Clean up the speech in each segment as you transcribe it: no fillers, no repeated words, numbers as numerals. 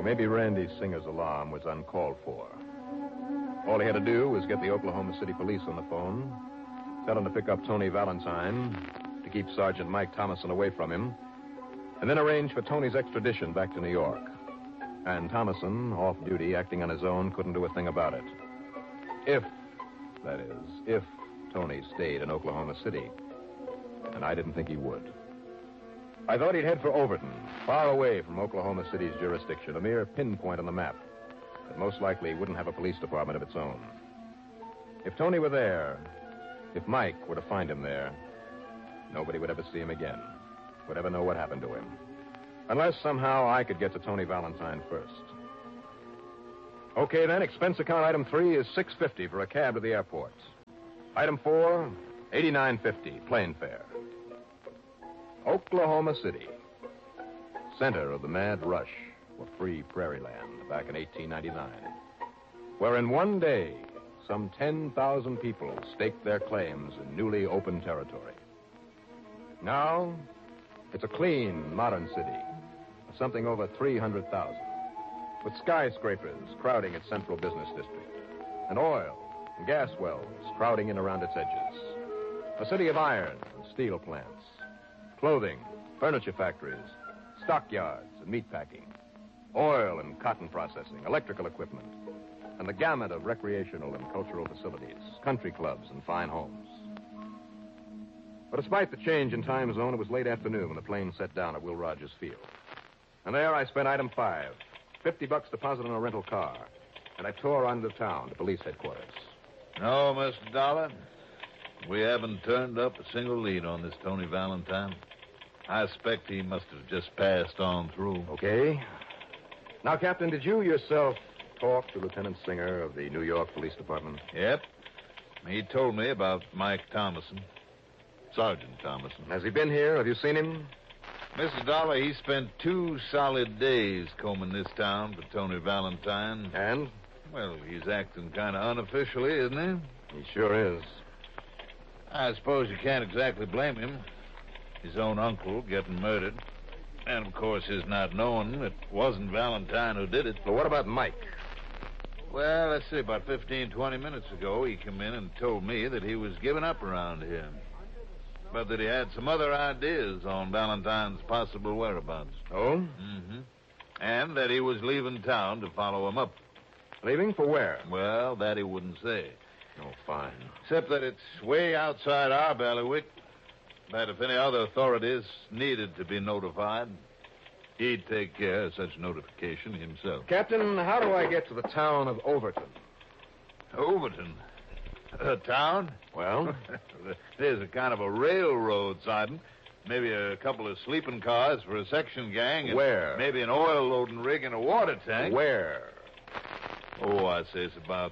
maybe Randy Singer's alarm was uncalled for. All he had to do was get the Oklahoma City police on the phone, tell them to pick up Tony Valentine, to keep Sergeant Mike Thomason away from him, and then arrange for Tony's extradition back to New York. And Thomason, off duty, acting on his own, couldn't do a thing about it. If Tony stayed in Oklahoma City. And I didn't think he would. I thought he'd head for Overton, far away from Oklahoma City's jurisdiction, a mere pinpoint on the map that most likely wouldn't have a police department of its own. If Tony were there, if Mike were to find him there, nobody would ever see him again, would ever know what happened to him. Unless somehow I could get to Tony Valentine first. Okay, then, expense account item 3 is $6.50 for a cab to the airport. Item 4, $89.50, plane fare. Oklahoma City, center of the mad rush for free prairie land back in 1899, where in one day, some 10,000 people staked their claims in newly opened territory. Now, it's a clean, modern city of something over 300,000, with skyscrapers crowding its central business district, and oil and gas wells crowding in around its edges. A city of iron and steel plants, clothing, furniture factories, stockyards and meatpacking, oil and cotton processing, electrical equipment, and the gamut of recreational and cultural facilities, country clubs and fine homes. But despite the change in time zone, it was late afternoon when the plane set down at Will Rogers Field. And there I spent item 5, $50 deposit on a rental car, and I tore onto the town to police headquarters. No, Mr. Dollar. We haven't turned up a single lead on this Tony Valentine. I suspect he must have just passed on through. Okay. Now, Captain, did you yourself talk to Lieutenant Singer of the New York Police Department? Yep. He told me about Mike Thomason. Sergeant Thomason. Has he been here? Have you seen him? Mr. Dollar, he spent 2 solid days combing this town for Tony Valentine. And? Well, he's acting kind of unofficially, isn't he? He sure is. I suppose you can't exactly blame him. His own uncle getting murdered. And, of course, his not knowing it wasn't Valentine who did it. Well, what about Mike? Well, let's see, about 15, 20 minutes ago, he came in and told me that he was giving up around here. But that he had some other ideas on Valentine's possible whereabouts. Oh? Mm-hmm. And that he was leaving town to follow him up. Leaving for where? Well, that he wouldn't say. Oh, fine. Except that it's way outside our bailiwick. That if any other authorities needed to be notified, he'd take care of such notification himself. Captain, how do I get to the town of Overton? Overton? A town? Well? There's a kind of a railroad siding. Maybe a couple of sleeping cars for a section gang. And where? Maybe an oil loading rig and a water tank. Where? Oh, I'd say it's about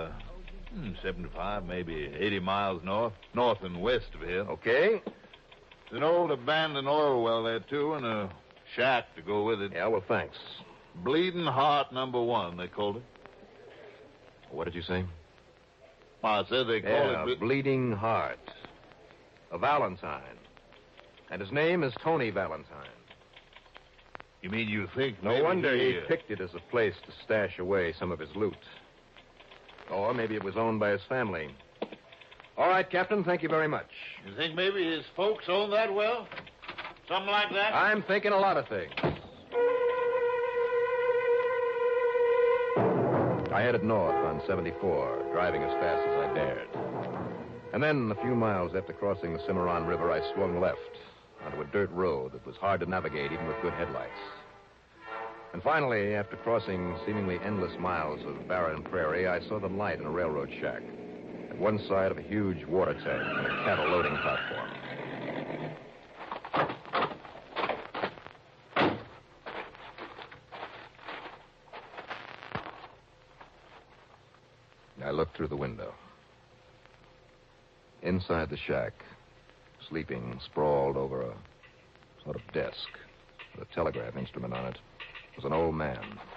75, maybe 80 miles north and west of here. Okay. There's an old abandoned oil well there, too, and a shack to go with it. Yeah, well, thanks. Bleeding Heart number 1, they called it. What did you say? I said they called it... Bleeding Heart. A Valentine. And his name is Tony Valentine. You mean you think... No wonder he picked it as a place to stash away some of his loot. Or maybe it was owned by his family. All right, Captain, thank you very much. You think maybe his folks own that well? Something like that? I'm thinking a lot of things. I headed north on 74, driving as fast as I dared. And then, a few miles after crossing the Cimarron River, I swung left onto a dirt road that was hard to navigate even with good headlights. And finally, after crossing seemingly endless miles of barren prairie, I saw the light in a railroad shack at one side of a huge water tank and a cattle loading platform. I looked through the window. Inside the shack, sleeping sprawled over a sort of desk with a telegraph instrument on it, was an old man.